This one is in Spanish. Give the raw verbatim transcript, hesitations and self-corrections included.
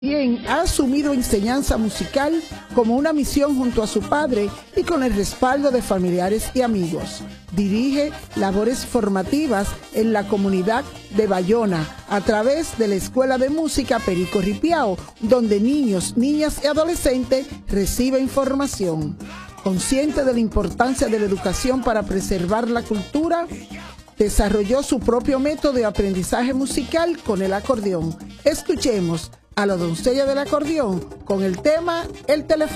Quien ha asumido enseñanza musical como una misión junto a su padre y con el respaldo de familiares y amigos. Dirige labores formativas en la comunidad de Bayona a través de la Escuela de Música Perico Ripiao, donde niños, niñas y adolescentes reciben formación. Consciente de la importancia de la educación para preservar la cultura, desarrolló su propio método de aprendizaje musical con el acordeón. Escuchemos a la doncella del acordeón con el tema El teléfono.